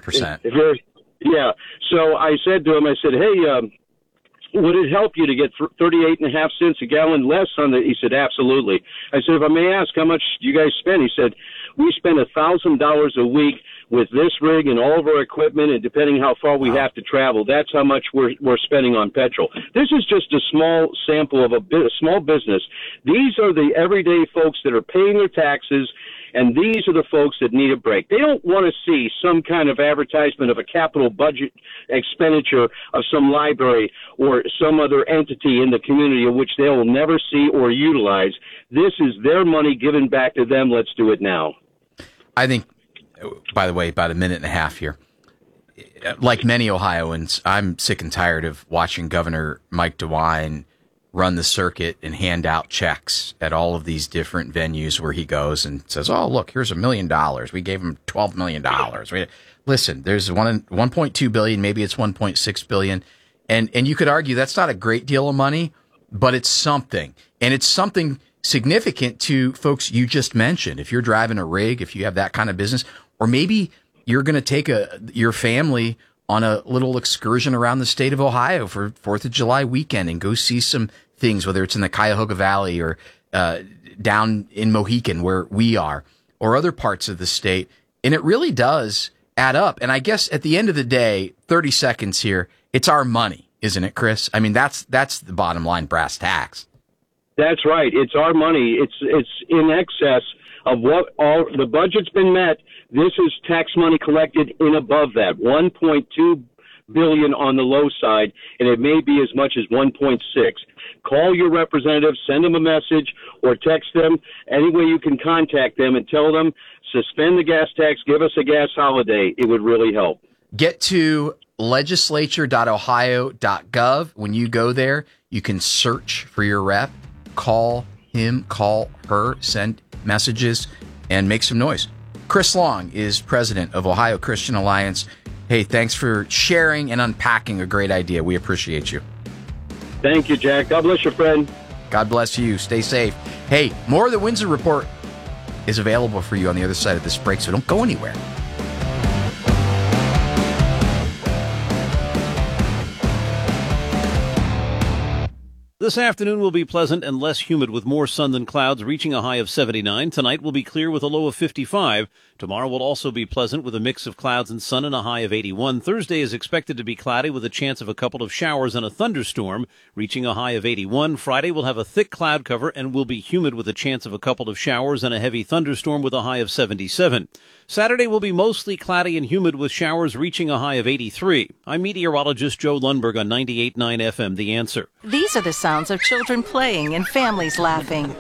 100%. Yeah. So I said to him, I said, hey, would it help you to get 38.5 cents a gallon less on the? He said, absolutely. I said, if I may ask, how much do you guys spend? He said, we spend $1,000 a week with this rig and all of our equipment, and depending how far we have to travel, that's how much we're spending on petrol. This is just a small sample of a small business. These are the everyday folks that are paying their taxes, and these are the folks that need a break. They don't want to see some kind of advertisement of a capital budget expenditure of some library or some other entity in the community of which they will never see or utilize. This is their money given back to them. Let's do it now. I think, by the way, about a minute and a half here. Like many Ohioans, I'm sick and tired of watching Governor Mike DeWine run the circuit and hand out checks at all of these different venues where he goes and says, oh, look, here's $1 million. We gave him $12 million. Listen, there's 1.2 billion, maybe it's 1.6 billion. And you could argue that's not a great deal of money, but it's something. And it's something significant to folks you just mentioned. If you're driving a rig, if you have that kind of business, or maybe you're going to take your family on a little excursion around the state of Ohio for 4th of July weekend and go see some things, whether it's in the Cuyahoga Valley or down in Mohican where we are, or other parts of the state. And it really does add up. And I guess at the end of the day, 30 seconds here, it's our money, isn't it, Chris? I mean, that's the bottom line, brass tacks. That's right. It's our money. It's in excess of what all the budget's been met. This is tax money collected in above that, 1.2 billion on the low side, and it may be as much as 1.6. Call your representative, send them a message, or text them. Any way you can contact them and tell them, suspend the gas tax, give us a gas holiday. It would really help. Get to legislature.ohio.gov. When you go there, you can search for your rep, call him, call her, send messages, and make some noise. Chris Long is president of Ohio Christian Alliance. Hey, thanks for sharing and unpacking a great idea. We appreciate you. Thank you, Jack. God bless your friend. God bless you. Stay safe. Hey, more of the Windsor Report is available for you on the other side of this break, so don't go anywhere. This afternoon will be pleasant and less humid with more sun than clouds, reaching a high of 79. Tonight will be clear with a low of 55. Tomorrow will also be pleasant with a mix of clouds and sun and a high of 81. Thursday is expected to be cloudy with a chance of a couple of showers and a thunderstorm, reaching a high of 81. Friday will have a thick cloud cover and will be humid with a chance of a couple of showers and a heavy thunderstorm with a high of 77. Saturday will be mostly cloudy and humid with showers reaching a high of 83. I'm meteorologist Joe Lundberg on 98.9 FM, The Answer. These are the sounds of children playing and families laughing.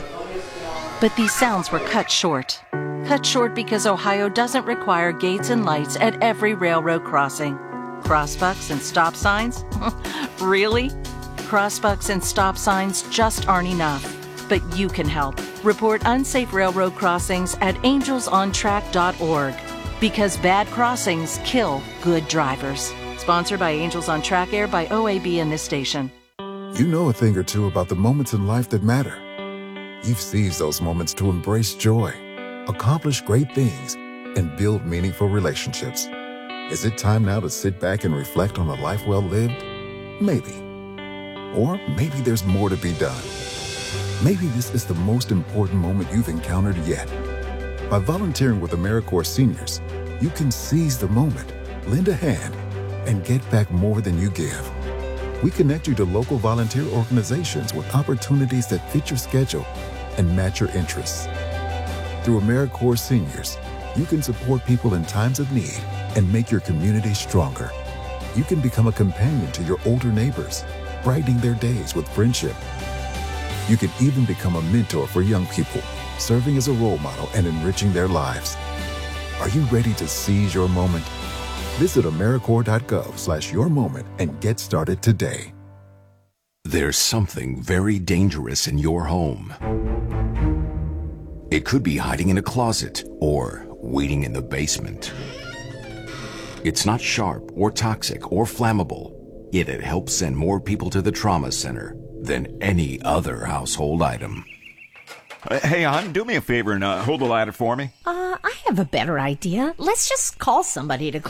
But these sounds were cut short. Cut short because Ohio doesn't require gates and lights at every railroad crossing. Crossbucks and stop signs? Really? Crossbucks and stop signs just aren't enough. But you can help. Report unsafe railroad crossings at angelsontrack.org. Because bad crossings kill good drivers. Sponsored by Angels on Track, aired by OAB and this station. You know a thing or two about the moments in life that matter. You've seized those moments to embrace joy, accomplish great things, and build meaningful relationships. Is it time now to sit back and reflect on a life well lived? Maybe. Or maybe there's more to be done. Maybe this is the most important moment you've encountered yet. By volunteering with AmeriCorps Seniors, you can seize the moment, lend a hand, and get back more than you give. We connect you to local volunteer organizations with opportunities that fit your schedule and match your interests. Through AmeriCorps Seniors, you can support people in times of need and make your community stronger. You can become a companion to your older neighbors, brightening their days with friendship. You can even become a mentor for young people, serving as a role model and enriching their lives. Are you ready to seize your moment? Visit AmeriCorps.gov/yourmoment and get started today. There's something very dangerous in your home. It could be hiding in a closet or waiting in the basement. It's not sharp or toxic or flammable, yet it helps send more people to the trauma center than any other household item. Hey, hon, do me a favor and hold the ladder for me. I have a better idea. Let's just call somebody to